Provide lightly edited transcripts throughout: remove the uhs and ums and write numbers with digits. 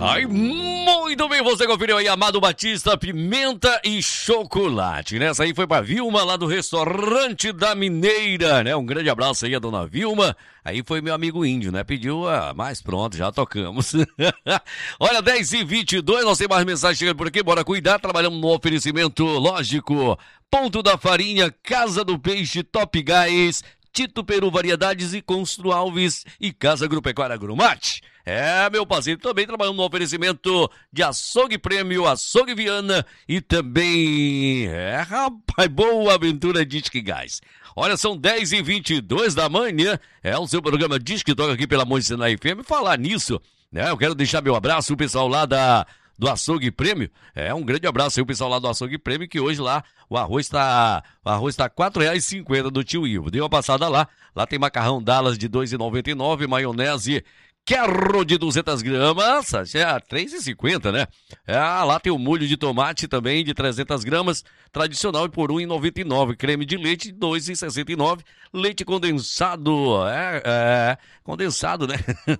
Ai, muito bem, você conferiu aí Amado Batista, Pimenta e Chocolate, né? Essa aí foi pra Vilma, lá do Restaurante da Mineira, né? Um grande abraço aí a dona Vilma. Aí foi meu amigo índio, né? Pediu, mas pronto, já tocamos. Olha, 10h22, nós temos mais mensagens chegando por aqui, bora cuidar, trabalhamos no oferecimento lógico. Ponto da Farinha, Casa do Peixe, Top Gás, Tito Peru Variedades e Constru Alves e Casa Agropecuária Grumate. Meu parceiro, também trabalhando no oferecimento de Açougue Prêmio, Açougue Viana e também, rapaz, Boa Aventura Disque Gás. Olha, são 10h22 da manhã, o seu programa Disque Toca aqui pela Monte Sinai FM. Falar nisso, né, eu quero deixar meu abraço, o pessoal lá do Açougue Prêmio. Um grande abraço aí o pessoal lá do Açougue Prêmio, que hoje lá o arroz tá R$4,50 do Tio Ivo. Deu uma passada lá tem macarrão Dallas de R$2,99, maionese Quero de 200 gramas, R$3,50, né? Lá tem o molho de tomate também de 300 gramas, tradicional e por R$1,99. Creme de leite, R$2,69. Leite condensado, condensado, né?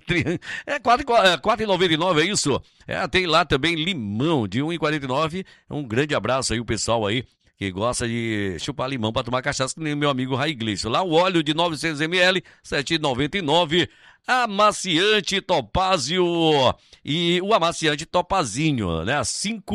R$4,99, é isso? Tem lá também limão de R$1,49. Um grande abraço aí o pessoal aí que gosta de chupar limão para tomar cachaça, que nem meu amigo Raigleison. Lá o óleo de 900 ml, R$7,99. Amaciante Topázio e o amaciante Topazinho, né?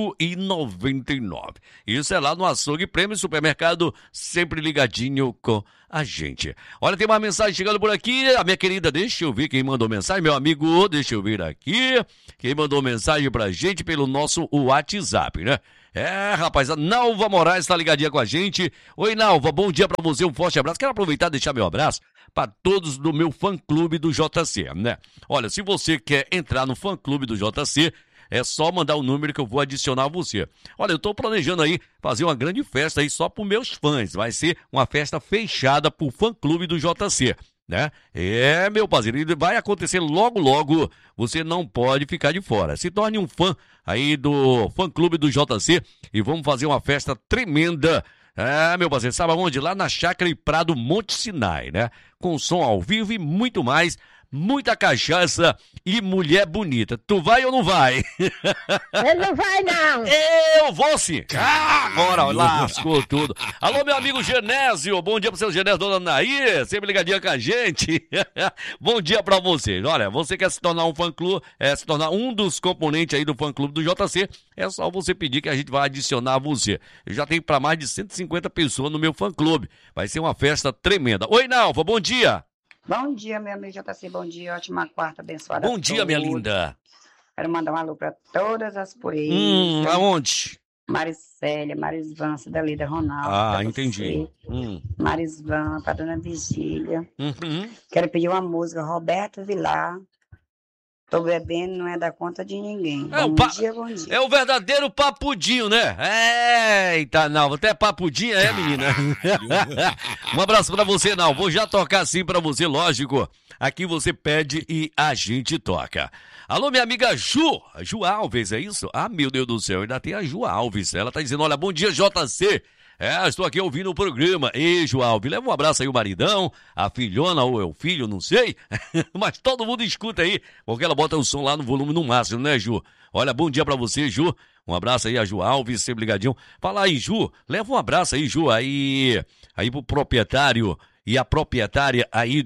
R$5,99. Isso é lá no Açougue Prêmio, supermercado, sempre ligadinho com a gente. Olha, tem uma mensagem chegando por aqui. A minha querida, deixa eu ver quem mandou mensagem. Meu amigo, deixa eu ver aqui. Quem mandou mensagem pra gente pelo nosso WhatsApp, né? Rapaz, a Nalva Moraes tá ligadinha com a gente. Oi, Nalva, bom dia pra você, um forte abraço. Quero aproveitar e deixar meu abraço para todos do meu fã-clube do JC, né? Olha, se você quer entrar no fã-clube do JC, é só mandar o número que eu vou adicionar você. Olha, eu tô planejando aí fazer uma grande festa aí só pros meus fãs. Vai ser uma festa fechada pro fã-clube do JC, né? Meu parceiro, vai acontecer logo, logo. Você não pode ficar de fora. Se torne um fã aí do fã-clube do JC e vamos fazer uma festa tremenda. Meu parceiro, sabe aonde? Lá na Chácara e Prado Monte Sinai, né? Com som ao vivo e muito mais, muita cachaça e mulher bonita. Tu vai ou não vai? Ele não vai, não. Eu vou sim. Agora lascou tudo. Alô, meu amigo Genésio. Bom dia pro seu Genésio, dona Nair. Sempre ligadinha com a gente. Bom dia pra você. Olha, você quer se tornar um fã-clube, se tornar um dos componentes aí do fã-clube do JC, é só você pedir que a gente vai adicionar você. Eu já tenho pra mais de 150 pessoas no meu fã-clube. Vai ser uma festa tremenda. Oi, Nalva, bom dia. Bom dia, meu amigo JC, bom dia, ótima quarta, abençoada. Bom dia, minha linda. Quero mandar um alô para todas as poeiras. Aonde? Maricélia, Marisvan, Cidelida, Ronaldo. Entendi. Marisvan, para dona Vigília. Quero pedir uma música, Roberto Vilar. Tô bebendo, não é da conta de ninguém. Bom dia. É o verdadeiro papudinho, né? Eita, não, até papudinha menina? Um abraço pra você, não. Vou já tocar sim pra você, lógico. Aqui você pede e a gente toca. Alô, minha amiga Ju Alves, é isso? Meu Deus do céu, ainda tem a Ju Alves. Ela tá dizendo, olha, bom dia, JC. Estou aqui ouvindo o programa. Ei, Ju Alves, leva um abraço aí o maridão, a filhona ou é o filho, não sei. Mas todo mundo escuta aí, porque ela bota o som lá no volume no máximo, né, Ju? Olha, bom dia pra você, Ju. Um abraço aí a Ju Alves, sempre ligadinho. Fala aí, Ju, leva um abraço aí, Ju, aí pro proprietário e a proprietária aí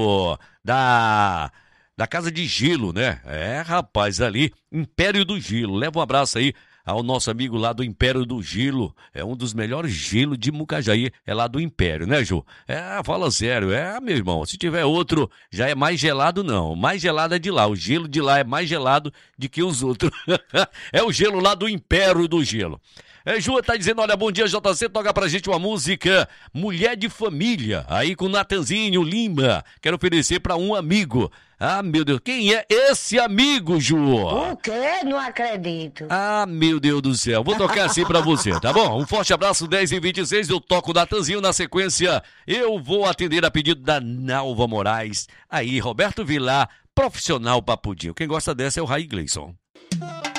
da Casa de Gelo, né? Rapaz, ali, Império do Gelo. Leva um abraço aí ao nosso amigo lá do Império do Gelo. É um dos melhores gelos de Mucajaí, é lá do Império, né, Ju? Fala sério, meu irmão, se tiver outro, já é mais gelado não, mais gelado é de lá, o gelo de lá é mais gelado do que os outros. É o gelo lá do Império do Gelo. Ju tá dizendo, olha, bom dia, JC, toca pra gente uma música Mulher de Família, aí com Natanzinho Lima, quero oferecer pra um amigo. Meu Deus, quem é esse amigo, Ju? O quê? Não acredito. Meu Deus do céu, vou tocar assim pra você, tá bom? Um forte abraço, 10h26, eu toco o Natanzinho, na sequência eu vou atender a pedido da Nalva Moraes, aí Roberto Vilar, profissional papudinho. Quem gosta dessa é o Raigleison.